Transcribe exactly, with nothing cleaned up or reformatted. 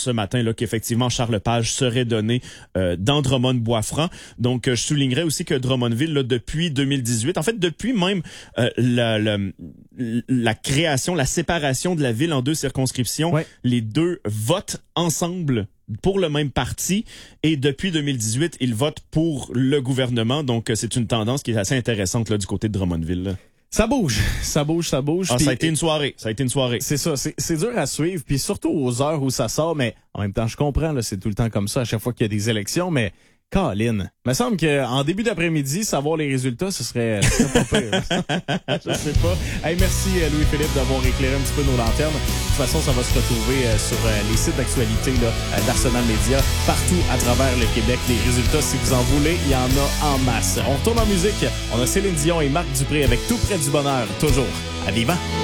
ce matin là qu'effectivement Charles Lepage serait donné euh, dans Drummond-Bois-Franc. Donc, euh, je soulignerais aussi que Drummondville, là, depuis deux mille dix-huit, en fait, depuis même euh, la, la, la création, la séparation de la ville en deux circonscriptions, ouais. les deux votent ensemble pour le même parti et depuis deux mille dix-huit, ils votent pour le gouvernement. Donc, c'est une tendance qui est assez intéressante là, du côté de Drummondville. Là. Ça bouge, ça bouge, ça bouge. Ah, ça a été une soirée, ça a été une soirée. C'est ça, c'est, c'est dur à suivre, puis surtout aux heures où ça sort, mais en même temps, je comprends, là, c'est tout le temps comme ça à chaque fois qu'il y a des élections, mais Colin, il me semble qu'en début d'après-midi, savoir les résultats, ce serait, ce serait pas pire. Je sais pas. Hey, merci Louis-Philippe d'avoir éclairé un petit peu nos lanternes. De toute façon, ça va se retrouver sur les sites d'actualité là, d'Arsenal Média, partout à travers le Québec. Les résultats, si vous en voulez, il y en a en masse. On retourne en musique. On a Céline Dion et Marc Dupré avec Tout près du bonheur, toujours à Vivant.